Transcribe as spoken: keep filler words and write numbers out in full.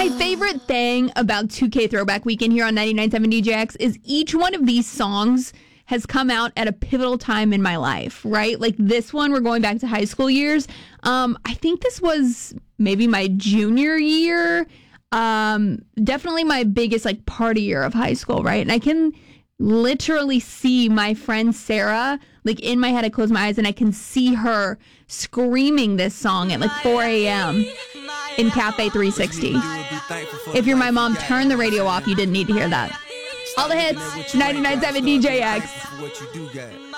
My favorite thing about two K Throwback Weekend here on ninety-nine point seven D J X is each one of these songs has come out at a pivotal time in my life, right? Like this one, we're going back to high school years. Um, I think this was maybe my junior year. Um, definitely my biggest like party year of high school, right? And I can literally see my friend Sarah, like in my head, I close my eyes and I can see her screaming this song at like four a.m. in Cafe three sixty. If you're my mom, turn the radio off. You didn't need to hear that. All the hits, ninety-nine point seven D J X.